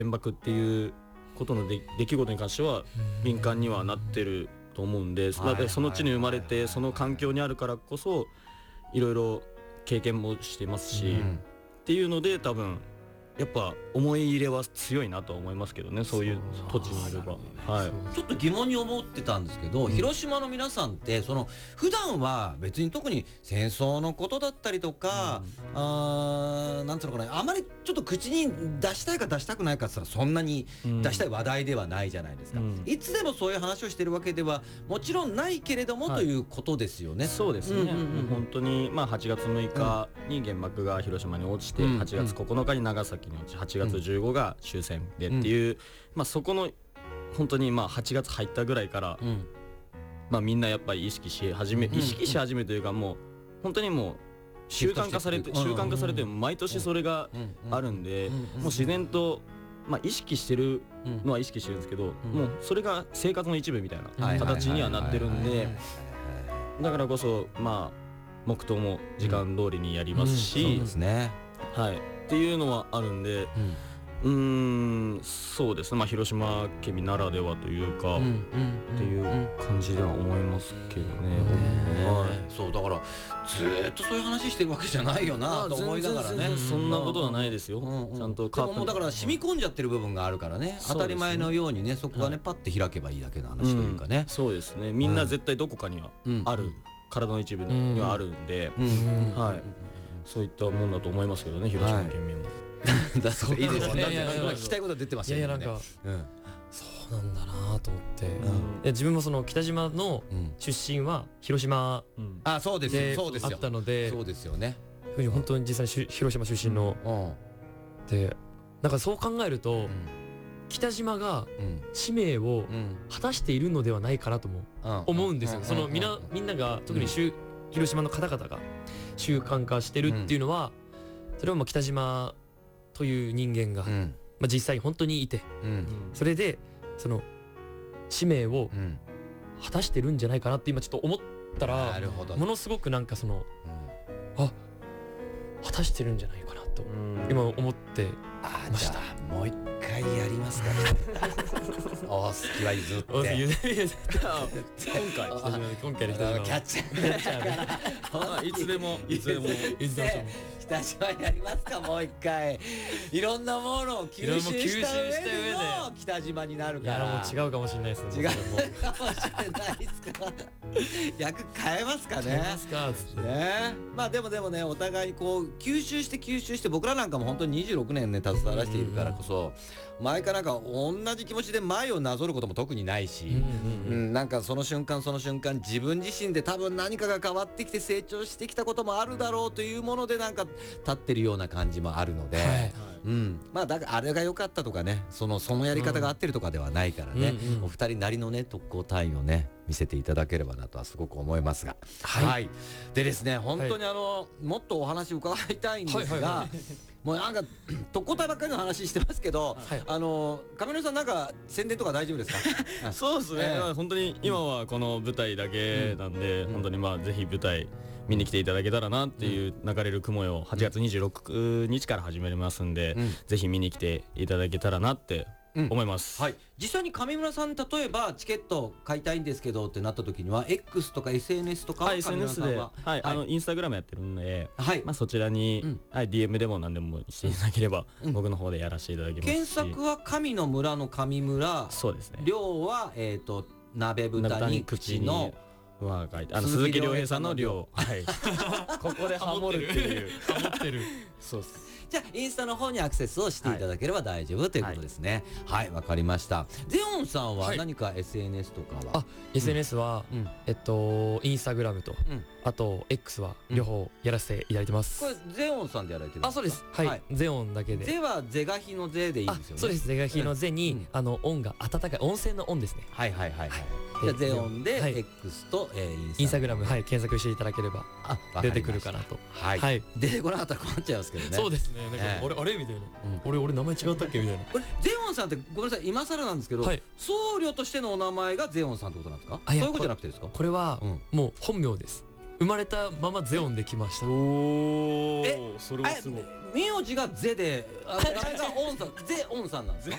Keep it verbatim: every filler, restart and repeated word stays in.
原爆っていうことので出来事に関しては敏感にはなってると思うんで、まあ、その地に生まれてその環境にあるからこそいろいろ経験もしてますし、うん、っていうので多分やっぱ思い入れは強いなと思いますけどね、そういう土地にいれば、はい、 ちょっと疑問に思ってたんですけど、うん、広島の皆さんってその普段は別に特に戦争のことだったりとか、うん、あなんつうのかな、あまりちょっと口に出したいか出したくないかって言ったらそんなに出したい話題ではないじゃないですか、うん、いつでもそういう話をしてるわけではもちろんないけれども、はい、ということですよね。 そうですね、うんうんうん、本当に、まあ、はちがつむいかに原爆が広島に落ちて、うん、はちがつここのかに長崎に落ち、はちがつじゅうごが終戦でっていう、うん、まあ、そこの本当にまあはちがつ入ったぐらいから、うん、まあ、みんなやっぱり意識し始め、うん、意識し始めというか、もう本当にもう習慣化されて習慣化されて毎年それがあるんで、もう自然と、まあ、意識してるのは意識してるんですけど、もうそれが生活の一部みたいな形にはなってるんで、だからこそまあ黙祷も時間通りにやりますし、 そうですね、 はい、っていうのはあるんで、うーん、そうですね、まあ、広島県民ならではというか、うんうんうん、っていう感じでは思いますけどね、うん、 はい、そうだからずーっとそういう話してるわけじゃないよなと思いながらね、 そんなことはないですよ、うんうん、ちゃんとでももうだから染み込んじゃってる部分があるからね、当たり前のようにね、そこがね、はい、パッて開けばいいだけの話というかね、うん、 そうですね、みんな絶対どこかにはある、うん、体の一部にはあるんで、うんうん、はい、そういったもんだと思いますけどね、広島県民も、はいだそういいですね。聞きたいことは出てましたね。 いやいや、なんか、うん、そうなんだなと思って、うん、自分もその北島の出身は広島であったので、 そうですよね。 本当に実際広島出身の、うん、で、なんかそう考えると、うん、北島が使命を果たしているのではないかなとも思うんですよ。そのみんなみんなが特に広島の方々が習慣化してるっていうのは、それはもう北島という人間が、うん、まあ、実際本当にいて、うん、それでその使命を果たしてるんじゃないかなって今ちょっと思ったら、うん、ものすごくなんかその、うん、あ、果たしてるんじゃないかなと今思ってました。 あ、もう一回やりますかね。お好きは譲って今回今回の人のキャッチャーいつでもいつでも北島やりますか、もう一回。いろんなものを吸収した上での北島になるから。 いや、もう違うかもしれないですね。 違うかもしれないですか。役変えますかね。 変えますかつってね。まあでもでもね、お互いこう吸収して吸収して、僕らなんかも本当ににじゅうろくねんね携わらせているからこそ、前からなんか同じ気持ちで前をなぞることも特にないし、うん、なんかその瞬間その瞬間自分自身で多分何かが変わってきて成長してきたこともあるだろうというもので、なんか立ってるような感じもあるので、はい、うん、まあだからあれが良かったとかね、そのそのやり方が合ってるとかではないからね、うんうんうん、お二人なりのね特攻隊員をね見せていただければなとはすごく思いますが、はい、はい、でですね、本当にあの、はい、もっとお話伺いたいんですが、はいはいはい、もうなんか特攻隊ばっかりの話してますけど、はい、あの亀野さんなんか宣伝とか大丈夫ですか？ そうですね、えー、本当に今はこの舞台だけなんで、うん、本当にまあぜひ舞台見に来ていただけたらなっていう、うん、流れる雲よはちがつにじゅうろくにちから始まりますんで、うん、ぜひ見に来ていただけたらなって思います、 うん、はい、実際に上村さん、例えばチケット買いたいんですけどってなった時には X とか エスエヌエス とか、 はい、エスエヌエス で、はいはい、あのインスタグラムやってるんで、はい、まあ、そちらに、うんはい、ディーエム でも何でもしていただければ、うん、僕の方でやらせていただきますし、 検索は上の村の上村、 そうですね、 量は、えーと、鍋豚に口のは書いて、あの鈴木亮平さんの亮、はい、ここでハモるっていうハモってるそうっす。 じゃあインスタの方にアクセスをしていただければ大丈夫ということですね。はい、わ、はい、かりました。ゼオンさんは何か エスエヌエス とかは？ あ、エスエヌエス は、うん、えっとインスタグラムと、うん、あと X は両方やらせていただいてます。 これゼオンさんでやられてるんですか？ あ、そうです。はい、はい、ゼオンだけで。 ゼはゼガヒのゼでいいんですよね。 そうです。ゼガヒのゼに、うん、あの音が温かい温泉の音ですね。 はいはいはいはい。はい、じゃあゼオンで X と、はい、えー、 インスタグラム、はい、検索していただければ出てくるかなと。 はい、はい、出てこなかったら困っちゃいますけどね。 そうですね。なんか、えー、俺あれみたいな、うん、俺俺名前違ったっけみたいな。 これゼオンさんってごめんなさい、今更なんですけど、はい、僧侶としてのお名前がゼオンさんってことなんですか？そういうことじゃなくてですか？ これは、うん、もう本名です。生まれたままゼオンで来ました。 おお、それはすごい。 名字がゼで、あ名前がオンさん、ゼオンさんなんですか？